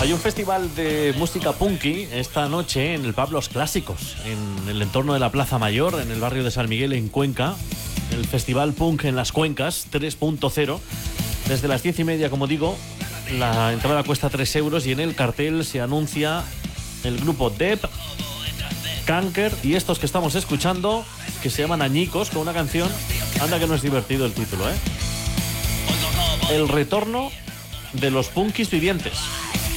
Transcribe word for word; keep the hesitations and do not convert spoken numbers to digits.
Hay un festival de música punky esta noche en el pub Los Clásicos, en el entorno de la Plaza Mayor, en el barrio de San Miguel, en Cuenca. El Festival Punk en las Cuencas tres punto cero. Desde las diez y media, como digo, la entrada cuesta tres euros y en el cartel se anuncia el grupo Dep, Kanker y estos que estamos escuchando, que se llaman Añicos, con una canción, anda que no es divertido el título, ¿eh? El retorno de los punkis vivientes.